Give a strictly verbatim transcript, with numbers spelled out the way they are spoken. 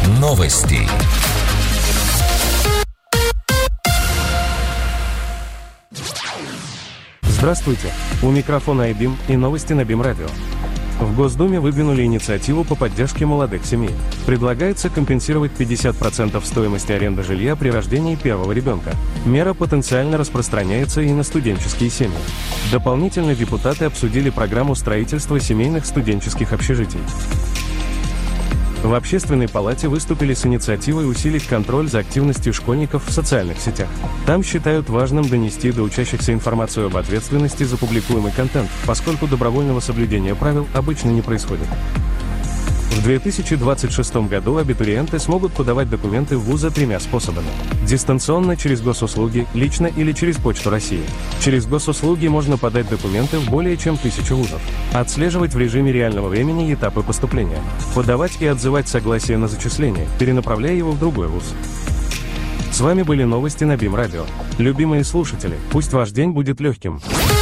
Новости. Здравствуйте, у микрофона iBeam и новости на BeamRadio. В Госдуме выдвинули инициативу по поддержке молодых семей. Предлагается компенсировать пятьдесят процентов стоимости аренды жилья при рождении первого ребенка. Мера потенциально распространяется и на студенческие семьи. Дополнительно депутаты обсудили программу строительства семейных студенческих общежитий. В Общественной палате выступили с инициативой усилить контроль за активностью школьников в социальных сетях. Там считают важным донести до учащихся информацию об ответственности за публикуемый контент, поскольку добровольного соблюдения правил обычно не происходит. В две тысячи двадцать шестом году абитуриенты смогут подавать документы в вузы тремя способами. Дистанционно через госуслуги, лично или через Почту России. Через госуслуги можно подать документы в более чем тысячу вузов. Отслеживать в режиме реального времени этапы поступления. Подавать и отзывать согласие на зачисление, перенаправляя его в другой вуз. С вами были новости на BeamRadio. Любимые слушатели, пусть ваш день будет легким.